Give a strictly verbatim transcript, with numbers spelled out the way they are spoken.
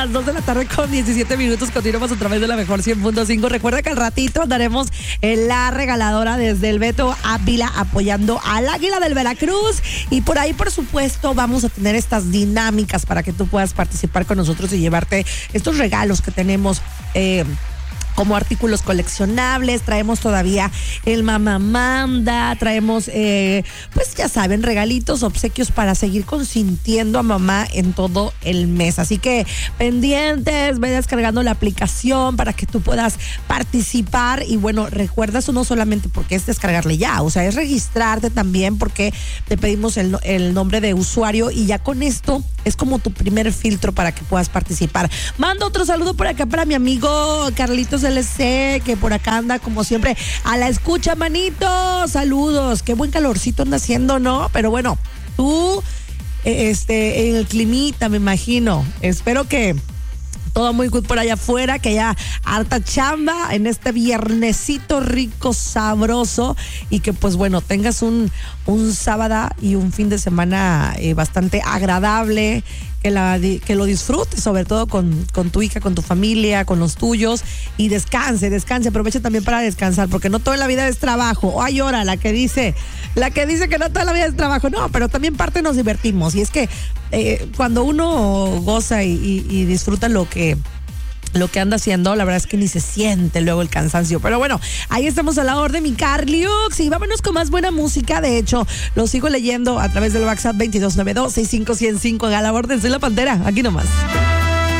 las dos de la tarde con diecisiete minutos. Continuamos a través de la mejor cien punto cinco. Recuerda que al ratito andaremos en la regaladora desde el Beto Ávila apoyando al Águila del Veracruz. Y por ahí, por supuesto, vamos a tener estas dinámicas para que tú puedas participar con nosotros y llevarte estos regalos que tenemos. Eh, como artículos coleccionables, traemos todavía el Mamá Manda, traemos, eh, pues ya saben, regalitos, obsequios para seguir consintiendo a mamá en todo el mes. Así que pendientes, ve descargando la aplicación para que tú puedas participar. Y bueno, recuerda eso no solamente porque es descargarle ya, o sea, es registrarte también porque te pedimos el, el nombre de usuario y ya con esto es como tu primer filtro para que puedas participar. Mando otro saludo por acá para mi amigo Carlitos L C, que por acá anda como siempre a la escucha, manito. Saludos, qué buen calorcito anda haciendo, ¿no? Pero bueno, tú, este, en el climita, me imagino. Espero que todo muy good por allá afuera, que haya harta chamba en este viernesito rico, sabroso, y que pues bueno, tengas un, un sábado y un fin de semana eh, bastante agradable, que, la, que lo disfrutes, sobre todo con, con tu hija, con tu familia, con los tuyos, y descanse, descanse, aprovecha también para descansar, porque no toda la vida es trabajo. O hay hora la que dice, la que dice que no toda la vida es trabajo, no, pero también parte nos divertimos, y es que eh, cuando uno goza y, y, y disfruta lo que lo que anda haciendo, la verdad es que ni se siente luego el cansancio. Pero bueno, ahí estamos a la orden, mi Carliux, y vámonos con más buena música. De hecho, lo sigo leyendo a través del WhatsApp veintidós noventa y dos, sesenta y cinco ciento cinco. A la orden, soy la Pantera, aquí nomás.